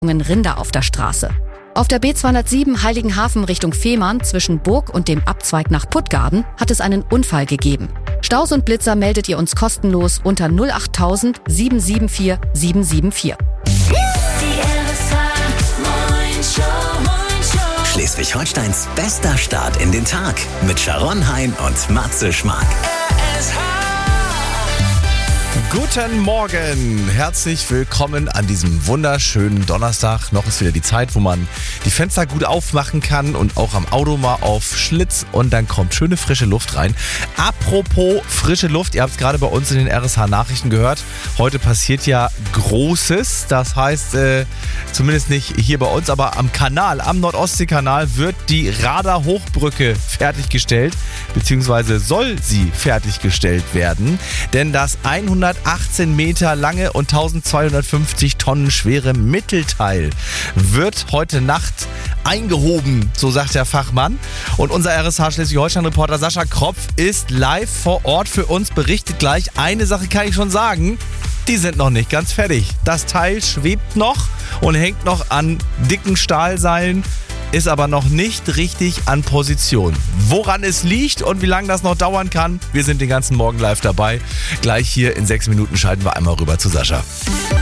Rinder auf der Straße. Auf der B207 Heiligenhafen Richtung Fehmarn zwischen Burg und dem Abzweig nach Puttgarden hat es einen Unfall gegeben. Staus und Blitzer meldet ihr uns kostenlos unter 08000 774 774. Schleswig-Holsteins bester Start in den Tag mit Sharon Hein und Matze Schmark. Guten Morgen, herzlich willkommen an diesem wunderschönen Donnerstag. Noch ist wieder die Zeit, wo man die Fenster gut aufmachen kann und auch am Auto mal auf Schlitz und dann kommt schöne frische Luft rein. Apropos frische Luft, ihr habt es gerade bei uns in den RSH-Nachrichten gehört. Heute passiert ja Großes, das heißt zumindest nicht hier bei uns, aber am Kanal, am Nordostseekanal wird die Radar-Hochbrücke fertiggestellt, beziehungsweise soll sie fertiggestellt werden, denn das 118 Meter lange und 1250 Tonnen schwere Mittelteil wird heute Nacht eingehoben, so sagt der Fachmann. Und unser RSH Schleswig-Holstein-Reporter Sascha Kropf ist live vor Ort für uns, berichtet gleich. Eine Sache kann ich schon sagen, die sind noch nicht ganz fertig. Das Teil schwebt noch und hängt noch an dicken Stahlseilen, ist aber noch nicht richtig an Position. Woran es liegt und wie lange das noch dauern kann, wir sind den ganzen Morgen live dabei. Gleich hier in 6 Minuten schalten wir einmal rüber zu Sascha.